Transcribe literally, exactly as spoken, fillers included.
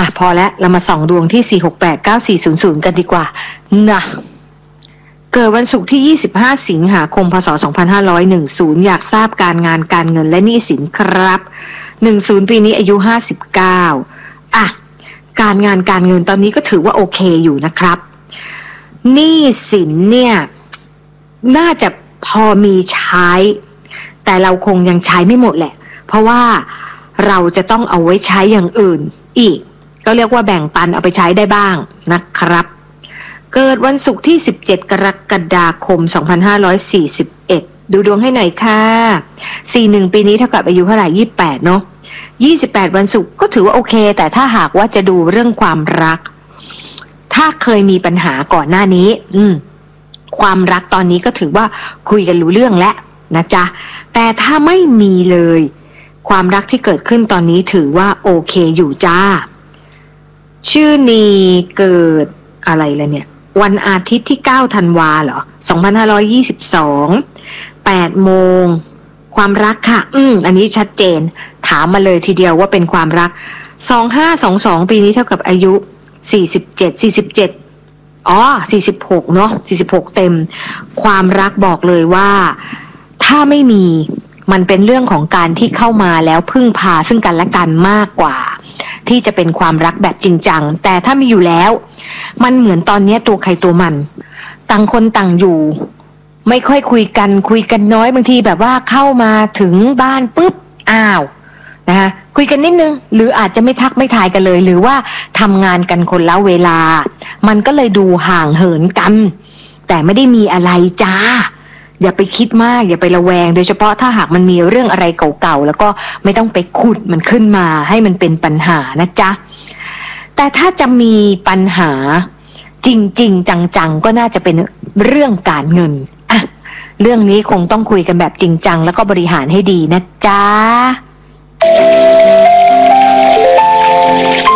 อ่ะพอแล้วเรามาส่องดวงที่สี่ หก แปด เก้า สี่ ศูนย์ ศูนย์กันดีกว่านะเกิดวันศุกร์ที่ยี่สิบห้าสิงหาคมพศสองพันห้าร้อยสิบอยากทราบการงานการเงินและหนี้สินครับสิบปีนี้อายุห้าสิบเก้าอ่ะการงานการเงินตอนนี้ก็ถือว่าโอเคอยู่นะครับหนี้สินเนี่ยน่าจะพอมีใช้แต่เราคงยังใช้ไม่หมดแหละเพราะว่าเราจะต้องเอาไว้ใช้อย่างอื่นอีกก็เรียกว่าแบ่งปันเอาไปใช้ได้บ้างนะครับเกิดวันศุกร์ที่สิบเจ็ดกรกฎาคมสองพันห้าร้อยสี่สิบเอ็ดดูดวงให้หน่อยค่ะสี่สิบเอ็ดปีนี้เท่ากับอายุเท่าไหร่ยี่สิบแปดเนาะยี่สิบแปดวันศุกร์ก็ถือว่าโอเคแต่ถ้าหากว่าจะดูเรื่องความรักถ้าเคยมีปัญหาก่อนหน้านี้อืมความรักตอนนี้ก็ถือว่าคุยกันรู้เรื่องแล้วนะจ๊ะแต่ถ้าไม่มีเลยความรักที่เกิดขึ้นตอนนี้ถือว่าโอเคอยู่จ้าชื่อนีเกิดอะไรล่ะเนี่ยวันอาทิตย์ที่เก้าธันวาเหรอสองพันห้าร้อยยี่สิบสอง แปดโมงความรักค่ะอืมอันนี้ชัดเจนถามมาเลยทีเดียวว่าเป็นความรักสองพันห้าร้อยยี่สิบสองปีนี้เท่ากับอายุสี่สิบเจ็ด สี่สิบเจ็ดอ๋อสี่สิบหกเนาะสี่สิบหกเต็มความรักบอกเลยว่าถ้าไม่มีมันเป็นเรื่องของการที่เข้ามาแล้วพึ่งพาซึ่งกันและกันมากกว่าที่จะเป็นความรักแบบจริงจังแต่ถ้ามีอยู่แล้วมันเหมือนตอนนี้ตัวใครตัวมันต่างคนต่างอยู่ไม่ค่อยคุยกันคุยกันน้อยบางทีแบบว่าเข้ามาถึงบ้านปุ๊บอ้าวนะคะคุยกันนิดนึงหรืออาจจะไม่ทักไม่ทายกันเลยหรือว่าทำงานกันคนละเวลามันก็เลยดูห่างเหินกันแต่ไม่ได้มีอะไรจ้าอย่าไปคิดมากอย่าไประแวงโดยเฉพาะถ้าหากมันมีเรื่องอะไรเก่าๆแล้วก็ไม่ต้องไปขุดมันขึ้นมาให้มันเป็นปัญหานะจ๊ะแต่ถ้าจะมีปัญหาจริงๆจังๆก็น่าจะเป็นเรื่องการเงินอ่ะเรื่องนี้คงต้องคุยกันแบบจริงจังแล้วก็บริหารให้ดีนะจ๊ะ